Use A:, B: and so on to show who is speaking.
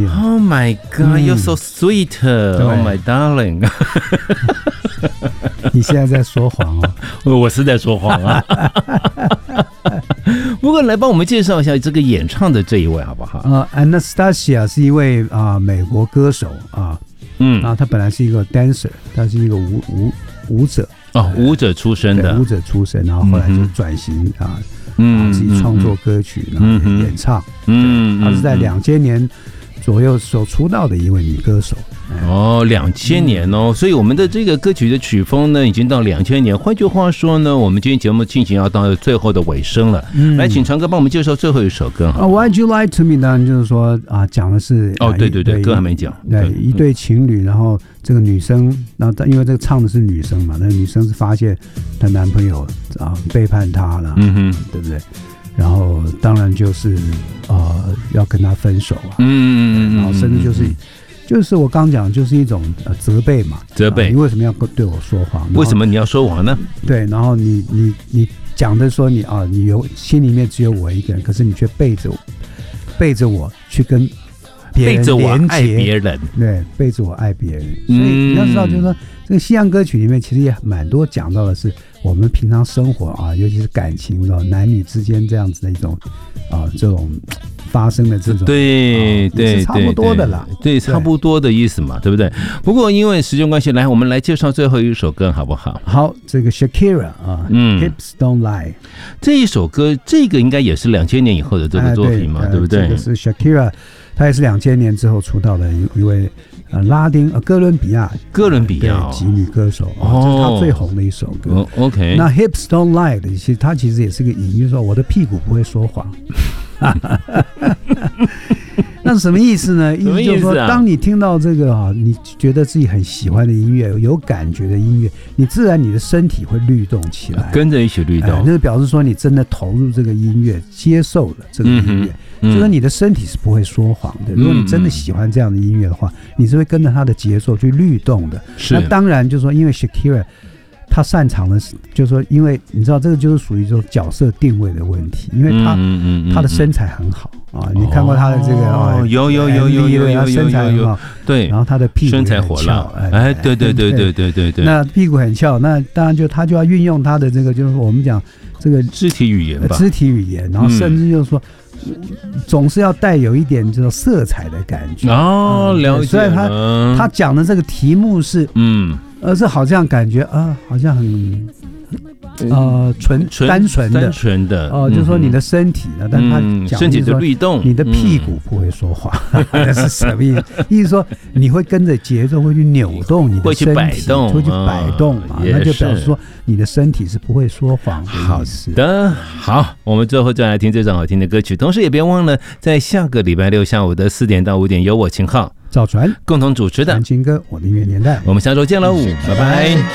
A: 了。
B: Oh my God, you're so sweet, oh my darling 。
A: 你现在在说谎哦？
B: 我是在说谎啊。不过来帮我们介绍一下这个演唱的这一位好不好
A: ？Anastasia 是一位美国歌手啊，他本来是一个 dancer， 他是一个舞者
B: 舞者出身的，
A: 舞者出身，然后后来就转型自己创作歌曲，然后演唱，他是在2000年左右所出道的一位女歌手。
B: 2000年哦，所以我们的这个歌曲的曲风呢，已经到2000年。换句话说呢，我们今天节目进行要到最后的尾声了。来，请传哥帮我们介绍最后一首歌。
A: Why'd You Lie to Me 呢？就是说讲的是
B: 对，歌还没讲。
A: 对，一对情侣，然后这个女生，然后因为这个唱的是女生嘛，那女生是发现她男朋友背叛她了，对不对？然后当然就是要跟她分手啊，然后甚至就是我刚讲，就是一种责备嘛，责备，你为什么要对我说谎？
B: 为什么你要说谎呢？
A: 对，然后你讲的说你心里面只有我一个人，可是你却背着我去跟别人连结，背着我爱别人，对，背着我爱别人。所以你要知道，就是说这个西洋歌曲里面其实也蛮多讲到的是我们平常生活尤其是感情的男女之间这样子的一种这种发生的这种，
B: 对，
A: 差不多的啦，
B: 对，差不多的意思嘛，对不对？不过因为时间关系，我们来介绍最后一首歌好不好？
A: 好，这个 Shakira Hips Don't Lie
B: 这一首歌，这个应该也是2000年以后的这个作品嘛，对不对？
A: 这个是 Shakira， 她也是2000年之后出道的一位哥伦比亚籍女歌手，这是她最红的一首歌。
B: OK，
A: 那 Hips Don't Lie 的，其实它其实也是个隐喻，说我的屁股不会说谎。那是什么意思呢？意思就是说，当你听到这个你觉得自己很喜欢的音乐，有感觉的音乐，你自然你的身体会律动起来，
B: 跟着一起律动。
A: 那表示说你真的投入这个音乐，接受了这个音乐，就是你的身体是不会说谎的。如果你真的喜欢这样的音乐的话，你是会跟着它的节奏去律动的。那当然就是说，因为 Shakira他擅长的是，就是说，因为你知道这个就是属于这种角色定位的问题，因为他的身材很好你看过他的这个
B: 有
A: 身材很好，
B: 对，
A: 然后他的屁股
B: 身材火辣，对，
A: 那屁股很翘，那当然他就要运用他的这个，就是我们讲这个
B: 肢体语言吧，
A: 然后甚至就是说总是要带有一点这种色彩的感觉
B: 了解。
A: 所以他讲的这个题目是是好像感觉好像很单纯的就是说你的身体呢，但他讲
B: 身体的律动，
A: 你的屁股不会说话，那是什么意思？意思说你会跟着节奏会去扭动你的身体，会去摆动嘛，那就表示说你的身体是不会说谎的意思。
B: 好，我们最后再来听这首好听的歌曲，同时也别忘了在下个礼拜六下午的4点到5点，由我秦昊、
A: 赵传
B: 共同主持的
A: 《情歌我的音乐年代》，
B: 我们下周见喽，拜拜。